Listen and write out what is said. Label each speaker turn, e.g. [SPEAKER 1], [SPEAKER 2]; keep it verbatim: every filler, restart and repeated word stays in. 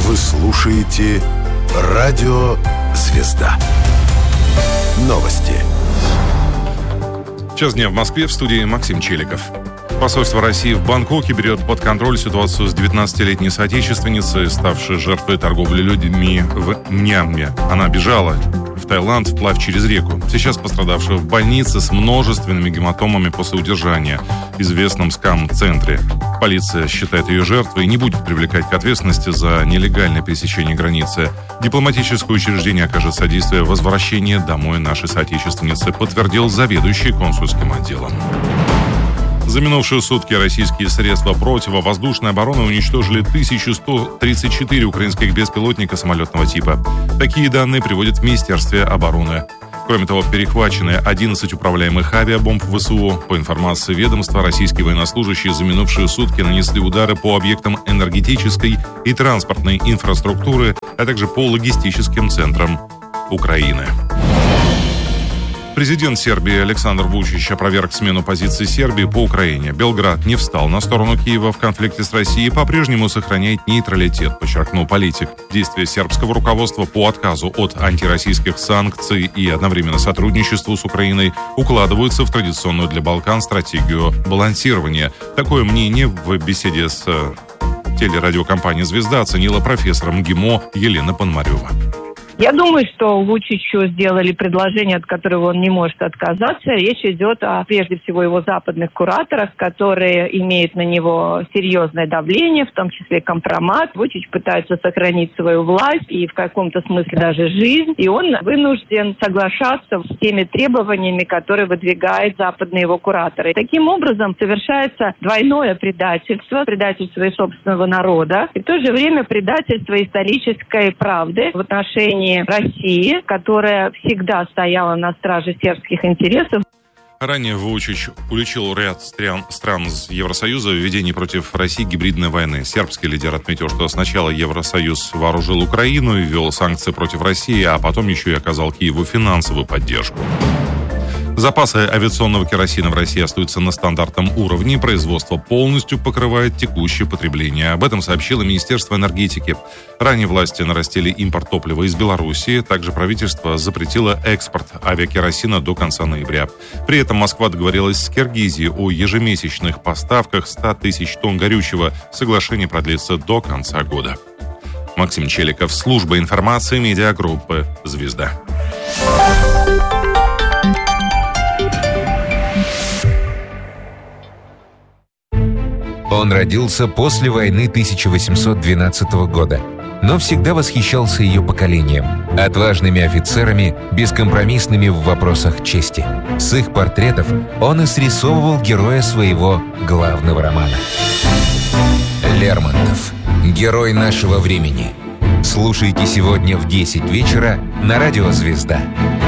[SPEAKER 1] Вы слушаете Радио Звезда. Новости.
[SPEAKER 2] Час дня в Москве, в студии Максим Челиков. Посольство России в Бангкоке берет под контроль ситуацию с девятнадцатилетней соотечественницей, ставшей жертвой торговли людьми в Мьянме. Она бежала в Таиланд вплавь через реку. Сейчас пострадавшая в больнице с множественными гематомами после удержания в известном скам-центре. Полиция считает ее жертвой и не будет привлекать к ответственности за нелегальное пересечение границы. Дипломатическое учреждение окажет содействие в возвращении домой нашей соотечественницы, подтвердил заведующий консульским отделом. За минувшие сутки российские средства противовоздушной обороны уничтожили тысячу сто тридцать четыре украинских беспилотника самолетного типа. Такие данные приводят в Министерстве обороны. Кроме того, перехвачены одиннадцать управляемых авиабомб ВСУ. По информации ведомства, российские военнослужащие за минувшие сутки нанесли удары по объектам энергетической и транспортной инфраструктуры, а также по логистическим центрам Украины. Президент Сербии Александр Вучич опроверг смену позиции Сербии по Украине. Белград не встал на сторону Киева в конфликте с Россией и по-прежнему сохраняет нейтралитет, подчеркнул политик. Действия сербского руководства по отказу от антироссийских санкций и одновременно сотрудничеству с Украиной укладываются в традиционную для Балкан стратегию балансирования. Такое мнение в беседе с телерадиокомпанией «Звезда» оценила профессор МГИМО Елена Пономарева.
[SPEAKER 3] Я думаю, что Вучичу сделали предложение, от которого он не может отказаться. Речь идет о, прежде всего, его западных кураторах, которые имеют на него серьезное давление, в том числе компромат. Вучич пытается сохранить свою власть и в каком-то смысле даже жизнь. И он вынужден соглашаться с теми требованиями, которые выдвигают западные его кураторы. И таким образом совершается двойное предательство, предательство и собственного народа, и в то же время предательство исторической правды в отношении России, которая всегда стояла на страже сербских интересов.
[SPEAKER 2] Ранее Вучич уличил ряд стран, стран Евросоюза в ведении против России гибридной войны. Сербский лидер отметил, что сначала Евросоюз вооружил Украину и ввел санкции против России, а потом еще и оказал Киеву финансовую поддержку. Запасы авиационного керосина в России остаются на стандартном уровне. Производство полностью покрывает текущее потребление. Об этом сообщило Министерство энергетики. Ранее власти нарастили импорт топлива из Белоруссии. Также правительство запретило экспорт авиакеросина до конца ноября. При этом Москва договорилась с Киргизией о ежемесячных поставках ста тысяч тонн горючего. Соглашение продлится до конца года. Максим Челиков, служба информации медиагруппы «Звезда».
[SPEAKER 4] Он родился после войны тысяча восемьсот двенадцатого года, но всегда восхищался ее поколением, отважными офицерами, бескомпромиссными в вопросах чести. С их портретов он и срисовывал героя своего главного романа. Лермонтов. Герой нашего времени. Слушайте сегодня в десять вечера на радио «Звезда».